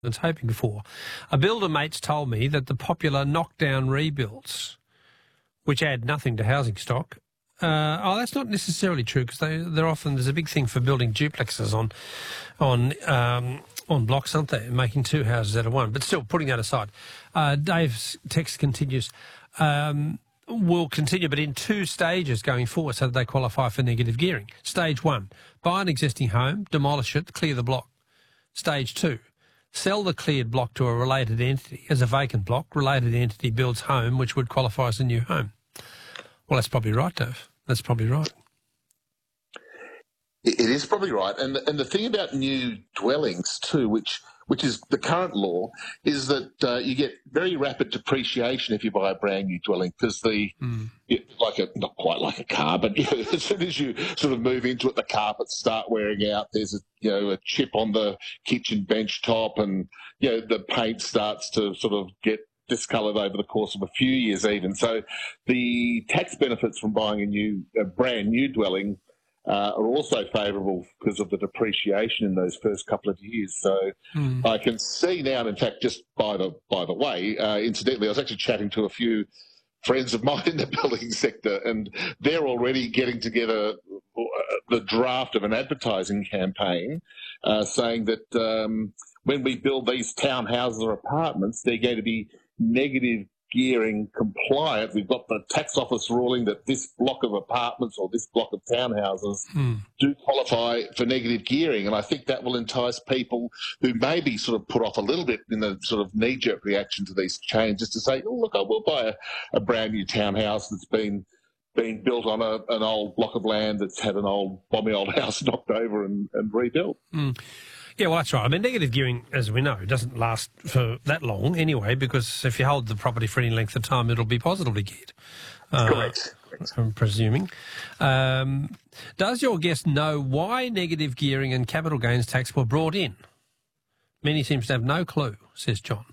it's hoping for. A builder mate's told me that the popular knockdown rebuilds, which add nothing to housing stock, that's not necessarily true, because they're often, there's a big thing for building duplexes on blocks, aren't they? Making two houses out of one. But still, putting that aside, Dave's text continues. Will continue, but in two stages going forward, so that they qualify for negative gearing. Stage 1, buy an existing home, demolish it, clear the block. Stage 2, sell the cleared block to a related entity as a vacant block. Related entity builds home, which would qualify as a new home. Well, that's probably right, Dave. That's probably right. It is probably right. And the thing about new dwellings too, which is the current law, is that you get very rapid depreciation if you buy a brand new dwelling, because not quite like a car, but as soon as you sort of move into it, the carpets start wearing out. There's a chip on the kitchen bench top, and the paint starts to sort of get discoloured over the course of a few years even. So the tax benefits from buying a brand new dwelling are also favourable because of the depreciation in those first couple of years. So I can see now, and in fact, just by the way, incidentally, I was actually chatting to a few friends of mine in the building sector, and they're already getting together the draft of an advertising campaign saying that when we build these townhouses or apartments, they're going to be negative gearing compliant. We've got the tax office ruling that this block of apartments or this block of townhouses do qualify for negative gearing, and I think that will entice people who may be sort of put off a little bit in the sort of knee-jerk reaction to these changes to say, oh, look, I will buy a brand new townhouse that's been built on an old block of land that's had an old bomby old house knocked over and rebuilt. Yeah, well, that's right. I mean, negative gearing, as we know, doesn't last for that long anyway, because if you hold the property for any length of time, it'll be positively geared. Correct. I'm presuming. Does your guest know why negative gearing and capital gains tax were brought in? Many seems to have no clue, says John.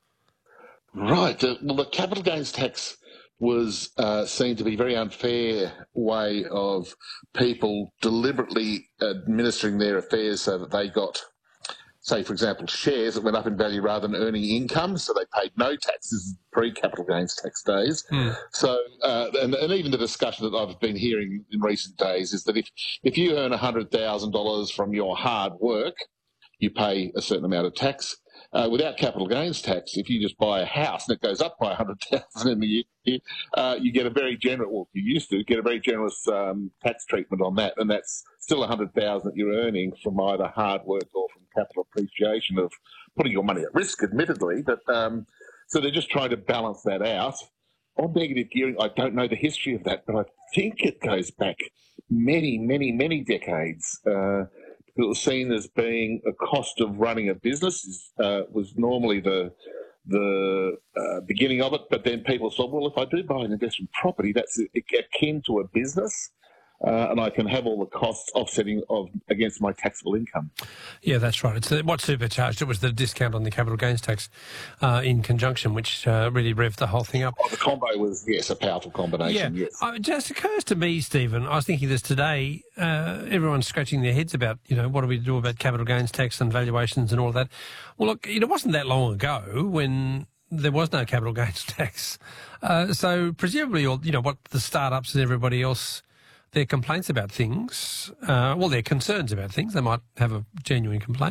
Right. Well, the capital gains tax was seen to be a very unfair way of people deliberately administering their affairs so that they got, say, for example, shares that went up in value rather than earning income, so they paid no taxes pre-capital gains tax days. So, and even the discussion that I've been hearing in recent days is that if you earn $100,000 from your hard work, you pay a certain amount of tax. Without capital gains tax, if you just buy a house and it goes up by $100,000 in the year, you get a very generous, well, you used to get a very generous tax treatment on that, and that's still $100,000 that you're earning from either hard work or from capital appreciation of putting your money at risk, admittedly. But so they're just trying to balance that out. On negative gearing, I don't know the history of that, but I think it goes back many, many, many decades. It was seen as being a cost of running a business was normally the beginning of it, but then people thought, well, if I do buy an investment property, that's akin to a business, and I can have all the costs offsetting against my taxable income. Yeah, that's right. It's what supercharged it was the discount on the capital gains tax in conjunction, which really revved the whole thing up. Oh, the combo was, yes, a powerful combination, yeah. yes. It just occurs to me, Stephen, I was thinking this today, everyone's scratching their heads about, what do we do about capital gains tax and valuations and all of that. Well, look, it wasn't that long ago when there was no capital gains tax. So presumably, what the startups and everybody else, their complaints about things, their concerns about things, they might have a genuine complaint.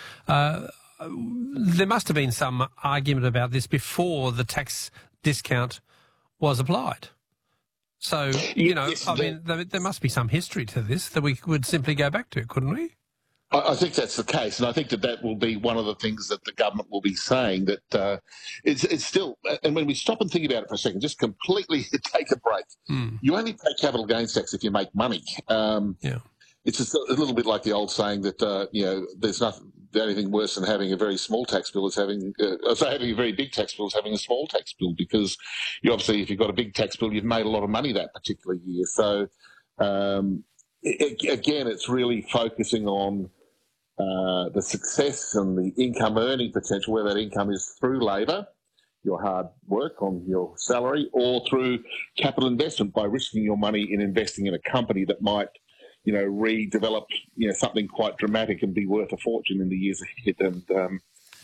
There must have been some argument about this before the tax discount was applied. So, there must be some history to this that we would simply go back to, couldn't we? I think that's the case, and I think that will be one of the things that the government will be saying, that it's still, and when we stop and think about it for a second, just completely take a break. You only pay capital gains tax if you make money. It's just a little bit like the old saying that, there's anything worse than having a very small tax bill is having a very big tax bill is having a small tax bill, because you obviously, if you've got a big tax bill, you've made a lot of money that particular year. So, again, it's really focusing on the success and the income earning potential, where that income is through labour, your hard work on your salary, or through capital investment by risking your money in investing in a company that might, redevelop, something quite dramatic and be worth a fortune in the years ahead. And